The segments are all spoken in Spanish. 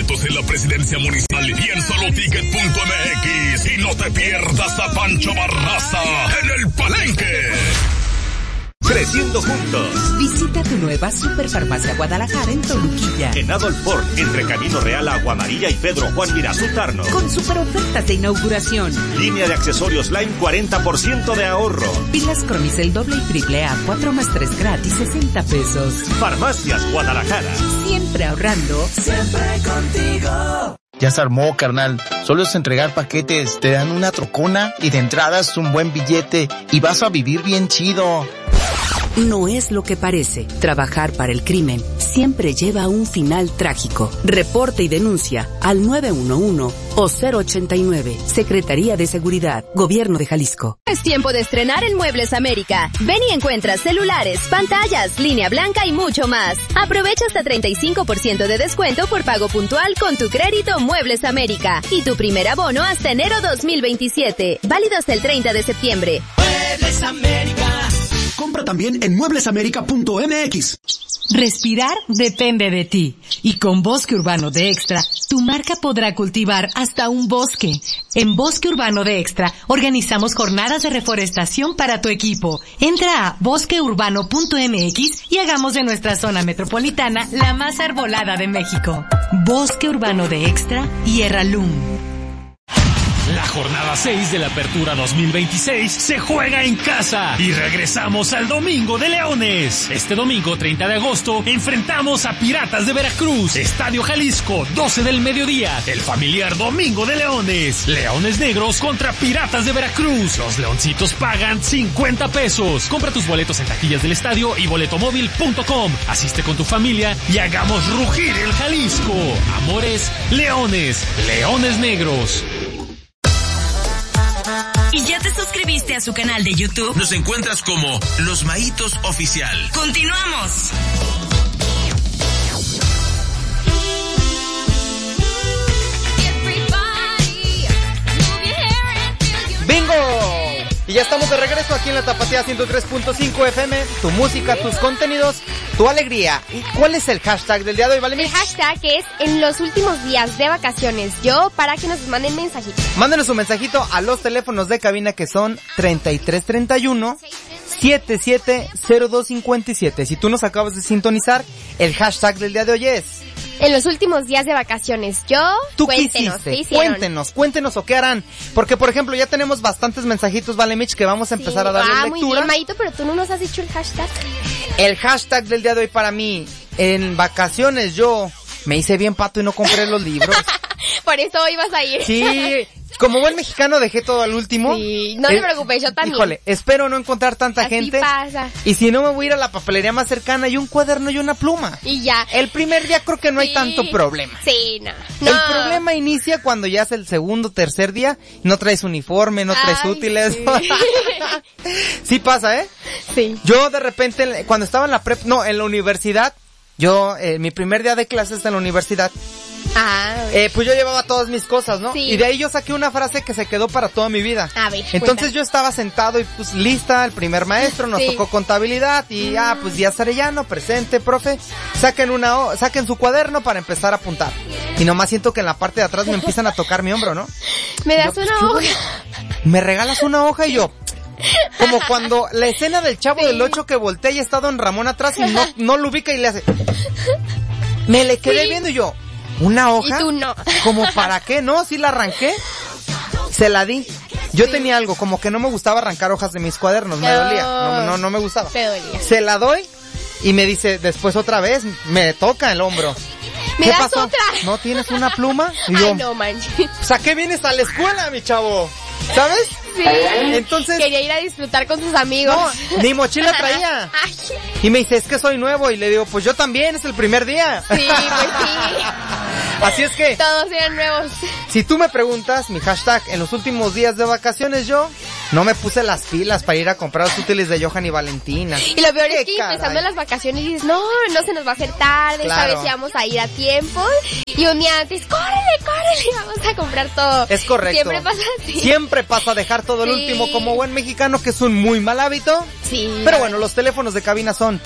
boletos en la presidencia municipal y en soloticket.mx. Y no te pierdas a Pancho Barraza en el Palenque. Creciendo juntos. Visita tu nueva Superfarmacia Guadalajara en Toluquilla. En Adolf Ford, entre Camino Real, Agua Amarilla y Pedro Juan Mirazú Tarno. Con super ofertas de inauguración. Línea de accesorios Line, 40% de ahorro. Pilas Cromicel doble y triple A, 4 más 3 gratis, 60 pesos. Farmacias Guadalajara. Siempre ahorrando. Siempre contigo. Ya se armó, carnal. Solo es entregar paquetes, te dan una trocona y de entrada es un buen billete y vas a vivir bien chido. No es lo que parece. Trabajar para el crimen siempre lleva a un final trágico. Reporte y denuncia al 911 o 089. Secretaría de Seguridad, Gobierno de Jalisco. Es tiempo de estrenar en Muebles América. Ven y encuentra celulares, pantallas, línea blanca y mucho más. Aprovecha hasta 35% de descuento por pago puntual con tu crédito Muebles América. Y tu primer abono hasta enero 2027. Válido hasta el 30 de septiembre. Muebles América. Compra también en mueblesamerica.mx. Respirar depende de ti. Y con Bosque Urbano de Extra, tu marca podrá cultivar hasta un bosque. En Bosque Urbano de Extra, organizamos jornadas de reforestación para tu equipo. Entra a bosqueurbano.mx y hagamos de nuestra zona metropolitana la más arbolada de México. Bosque Urbano de Extra y Erralum. La jornada 6 de la Apertura 2026 se juega en casa y regresamos al Domingo de Leones. Este domingo 30 de agosto enfrentamos a Piratas de Veracruz. Estadio Jalisco, 12 del mediodía. El familiar Domingo de Leones. Leones Negros contra Piratas de Veracruz. Los leoncitos pagan 50 pesos. Compra tus boletos en taquillas del estadio y boletomóvil.com. Asiste con tu familia y hagamos rugir el Jalisco. Amores, Leones. Leones Negros. ¿Y ya te suscribiste a su canal de YouTube? Nos encuentras como Los Maitos Oficial. ¡Continuamos! ¡Bingo! Y ya estamos de regreso aquí en la Tapatía 103.5 FM. Tu música, tus contenidos, tu alegría. ¿Y cuál es el hashtag del día de hoy, Valemich? El hashtag es en los últimos días de vacaciones yo, para que nos manden mensajitos. Mándenos un mensajito a los teléfonos de cabina que son 3331 770257. Si tú nos acabas de sintonizar, el hashtag del día de hoy es en los últimos días de vacaciones yo. ¿Tú qué hiciste? Cuéntenos o qué harán. Porque, por ejemplo, ya tenemos bastantes mensajitos, Valemich, que vamos a empezar a darle lectura. Muy bien, Maito, pero tú no nos has dicho el hashtag. El hashtag del día de hoy para mí, en vacaciones yo me hice bien pato y no compré los libros. Por eso hoy vas a ir. Sí, como buen mexicano dejé todo al último. Sí, no te preocupes, yo también. Híjole, espero no encontrar tanta Así gente. Pasa. Y si no, me voy a ir a la papelería más cercana y un cuaderno y una pluma. Y ya. El primer día creo que no hay tanto problema. Sí, no. El problema inicia cuando ya es el segundo, tercer día, no traes uniforme, no traes útiles. Sí. Sí pasa, ¿eh? Sí. Yo de repente, cuando estaba en la en la universidad, mi primer día de clases en la universidad, pues yo llevaba todas mis cosas, ¿no? Sí. Y de ahí yo saqué una frase que se quedó para toda mi vida. A ver, entonces yo estaba sentado y pues lista, el primer maestro, nos tocó contabilidad y pues Díaz Arellano, presente, profe, saquen su cuaderno para empezar a apuntar. Y nomás siento que en la parte de atrás me empiezan a tocar mi hombro, ¿no? Me das una hoja. Me regalas una hoja y yo, como cuando la escena del Chavo del 8 que voltea y está Don Ramón atrás y no lo ubica y le hace. Me le quedé viendo y yo, ¿una hoja? Y tú no. ¿Como para qué? No, sí la arranqué. Se la di. Yo tenía algo, como que no me gustaba arrancar hojas de mis cuadernos, me dolía. No me gustaba. Te dolía. Se la doy y me dice, después otra vez, me toca el hombro. ¿Qué pasó? Otra? ¿No tienes una pluma? Y yo, ay, no manches. Pues, ¿a qué vienes a la escuela, mi chavo? ¿Sabes? Sí. Entonces quería ir a disfrutar con sus amigos. No, ni mochila traía. Ay. Y me dice, es que soy nuevo. Y le digo, pues yo también, es el primer día. Sí, pues sí. Así es que todos eran nuevos. Si tú me preguntas, mi hashtag, en los últimos días de vacaciones yo no me puse las pilas para ir a comprar los útiles de Johan y Valentina. Y lo peor es que empezando las vacaciones dices, no se nos va a hacer tarde, claro. Esta vez sí vamos a ir a tiempo. Y un día antes, córrele, vamos a comprar todo. Es correcto. Siempre pasa así. Siempre pasa a dejar todo el último como buen mexicano, que es un muy mal hábito. Sí. Pero bueno, los teléfonos de cabina son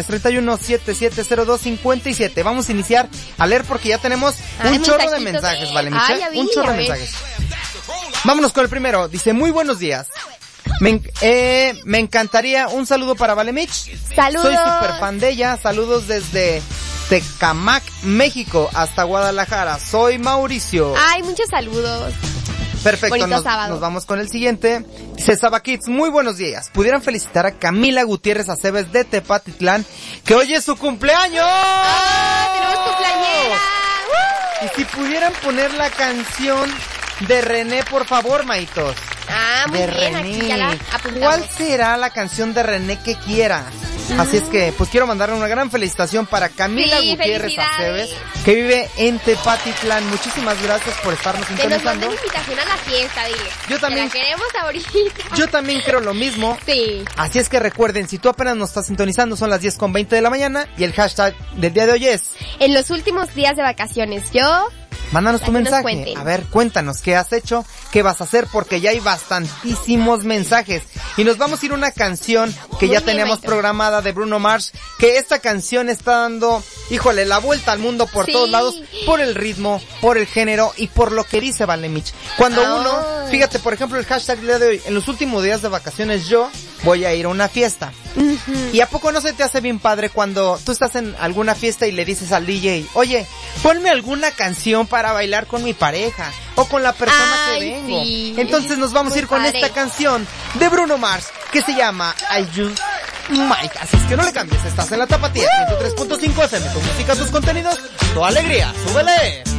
3331-7702-57. Vamos a iniciar a leer porque ya tenemos un chorro de mensajes, ¿vale, Michelle? Un chorro de mensajes. Vámonos con el primero. Dice, muy buenos días. Me encantaría un saludo para Valemich. Saludos. Soy súper fan de ella. Saludos desde Tecamac, México, hasta Guadalajara. Soy Mauricio. Ay, muchos saludos. Perfecto, nos vamos con el siguiente. Dice Saba Kids, muy buenos días. ¿Pudieran felicitar a Camila Gutiérrez Aceves de Tepatitlán, que hoy es su cumpleaños? ¡Ah, tenemos cumpleañera! Y si pudieran poner la canción de René, por favor, maitos. Ah, muy bien, René. aquí ya la apuntamos. ¿Cuál será la canción de René que quiera? Así es que, pues quiero mandarle una gran felicitación para Camila Gutiérrez Aceves, que vive en Tepatitlán. Muchísimas gracias por estarnos sintonizando. Que nos manden invitación a la fiesta, dile. Yo también. Que la queremos ahorita. Yo también creo lo mismo. Sí. Así es que recuerden, si tú apenas nos estás sintonizando, son las 10:20 de la mañana y el hashtag del día de hoy es... En los últimos días de vacaciones, yo... Mándanos tu mensaje. A ver, cuéntanos qué has hecho, qué vas a hacer, porque ya hay bastantísimos mensajes. Y nos vamos a ir a una canción que ya teníamos programada de Bruno Mars, que esta canción está dando, híjole, la vuelta al mundo por todos lados, por el ritmo, por el género y por lo que dice Valemich. Cuando uno, fíjate, por ejemplo, el hashtag del día de hoy, en los últimos días de vacaciones yo voy a ir a una fiesta. ¿Y a poco no se te hace bien padre cuando tú estás en alguna fiesta y le dices al DJ, oye, ponme alguna canción para bailar con mi pareja o con la persona que vengo? Sí. Entonces nos vamos a ir con esta canción de Bruno Mars que se llama I Just Might. Así es que no le cambies, estás en la Tapatía 103.5 FM, con música, tus contenidos, tu alegría, súbele.